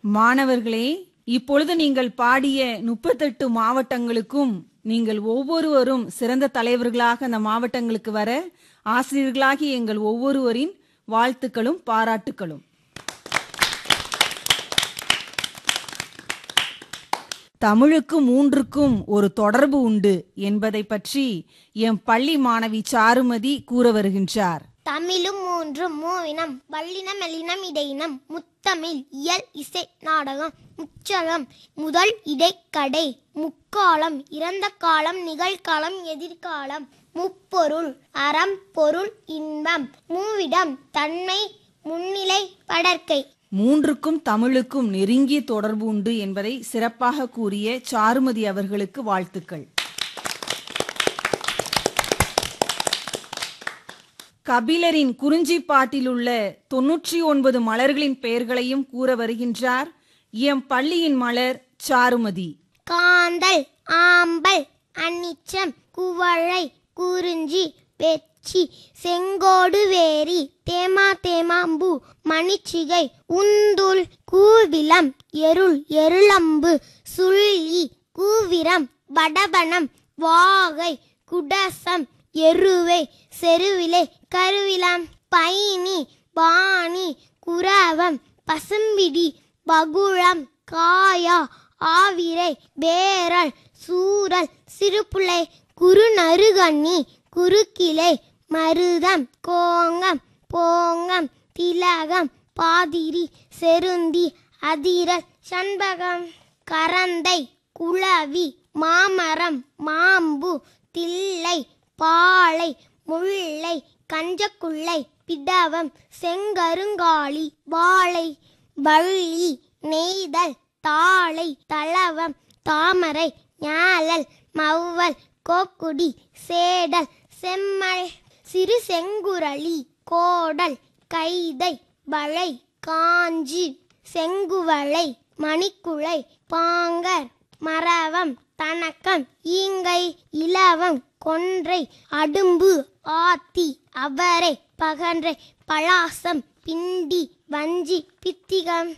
மாணவர்களே, இப்பொழுது நீங்கள் பாடிய 38 மாவட்டங்களுக்கும் நீங்கள் ஒவ்வொருவரும் சிறந்த தலைவர்களாக அந்த மாவட்டங்களுக்கு வர ஆசிரியர்களாகி எங்கள் ஒவ்வொருவரின் வாழ்த்துக்களும் பாராட்டுக்களும். தமிழுக்கும் 3க்கும் ஒரு தொடர்பு உண்டு என்பதை பற்றி எம் பள்ளி மாணவி சாருமதி கூற வருகின்றார். தமிழும் 3 மூவினம் வல்லினம் மெல்லினம் இடையினம் முத்தமிழ் இயல் இசை நாடகம் முச்சகம் முதல் இடைக்கடை முக்காலம் இறந்த காலம் நிகழ்காலம் எதிர்காலம் முப்பொருள் அறம் பொருள் இன்பம் மூவிடம் தன்மை முன்னிலை படர்க்கை. 3க்கும் தமிழுக்கும் நெருங்கிய தொடர்பு உண்டு என்பதை சிறப்பாக கூறிய சாருமதி அவர்களுக்கு வாழ்த்துக்கள். கபிலரின் குறிஞ்சிப்பாட்டில் உள்ள 99 மலர்களின் பெயர்களையும் கூற வருகின்றார் எம் பள்ளியின் மலர் சாருமதி. காந்தல் ஆம்பல் அன்னிச்சம் குவளை குறிஞ்சி பெச்சி செங்கோடு வேரி தேமா தேமாம்பூ மணிச்சிகை உந்துல் கூவிலம் எருள் எருளம்பு சுள்ளி கூவிரம் வடபனம் வாகை குடசம் எருவை செருவிலை கருவிலம் பைனி பாணி குரவம் பசும்பிடி பகுளம் காயா ஆவிரை பேரல் சூரல் சிறுபுளை குறுநறுகண்ணி குறுக்கிளை மருதம் கோங்கம் போங்கம் திலகம் பாதிரி செருந்தி அதிரல் சண்பகம் கரந்தை குளவி மாமரம் மாம்பு தில்லை பாளை முல்லை கஞ்சக்குள்ளை பிடவம் செங்கருங்காலி வாழை வள்ளி நெய்தல் தாளை தளவம் தாமரை ஞாழல் மௌவல் கோக்குடி சேடல் செம்மல் சிறு செங்குரளி கோடல் கைதை வளை காஞ்சி செங்குவளை மணிக்குளை பாங்கர் மரவம் தனக்கம் ஈங்கை இலவம் கொன்றை அடும்பு ஆத்தி அவரை பகன்றை பலாசம் பிண்டி வஞ்சி பித்திகம்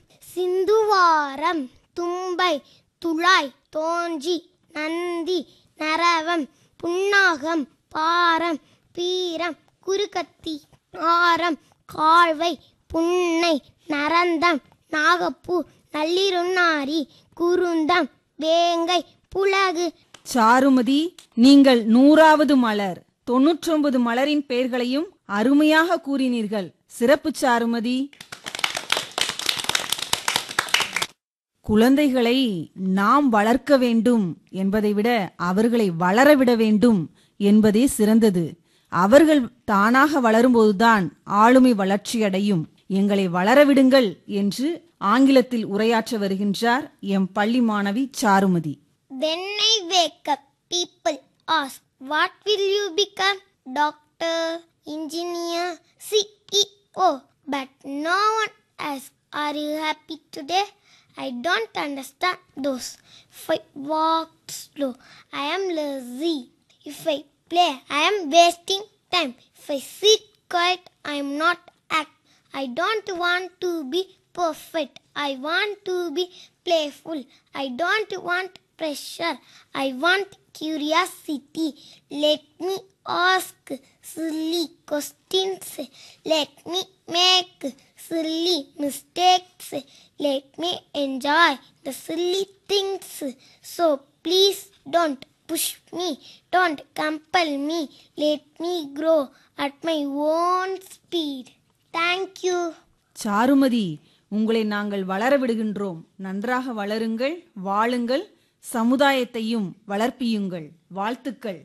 சிந்துவாரம் தும்பை துளாய் தோஞ்சி நந்தி நரவம் புன்னாகம் பாரம் பீரம் குறுக்கத்தி ஆரம் கால்வை புன்னை நரந்தம் நாகப்பூ நள்ளிருநாரி குருந்தம் வேங்கை புலகு. சாருமதி, நீங்கள் 100வது மலர் 99 மலரின் பெயர்களையும் அருமையாக கூறினீர்கள். சிறப்பு சாருமதி. குழந்தைகளை நாம் வளர்க்க வேண்டும் என்பதை விட அவர்களை வளரவிட வேண்டும் என்பதே சிறந்தது. அவர்கள் தானாக வளரும்போதுதான் ஆளுமை வளர்ச்சியடையும். எங்களை வளரவிடுங்கள் என்று ஆங்கிலத்தில் உரையாற்ற வருகின்றார் எம் பள்ளி மாணவி Charumathi. When I wake up, people ask, what will you become? Doctor, engineer, CEO. But no one asks, are you happy today? I don't understand those. If I walk slow, I am lazy. If I play, I am wasting time. If I sit quiet, I am not act. I don't want to be perfect. I want to be playful. I don't want pressure. I want curiosity. Let me ask silly questions. Let me make silly mistakes. Let me enjoy the silly things. So please don't push me. Don't compel me. Let me grow at my own speed. Thank you. Charumathi, உங்களை நாங்கள் வளர விடுகின்றோம். நன்றாக வளருங்கள், வாழுங்கள், சமுதாயத்தையும் வளர்ப்பியுங்கள். வாழ்த்துக்கள்.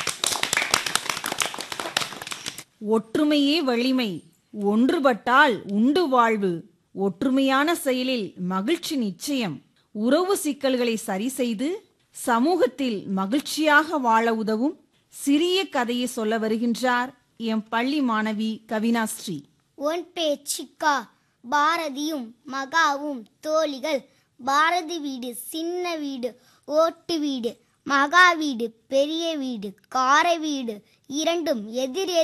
ஒற்றுமையே வலிமை, ஒன்றுபட்டால் உண்டு வாழ்வு. ஒற்றுமையான செயலில் மகிழ்ச்சி நிச்சயம். உறவு சிக்கல்களை சரி செய்து சமூகத்தில் மகிழ்ச்சியாக வாழ உதவும் சிறிய கதையை சொல்ல வருகின்றார் எம் பள்ளி மாணவி கவினாஸ்ரீ. ஒன் பேச்சிக்கா பாரதியும் மகாவும் தோழிகள். பாரதி வீடு சின்ன வீடு ஓட்டு வீடு, மகா வீடு பெரிய வீடு, காரை வீடு இரண்டும் எதிர்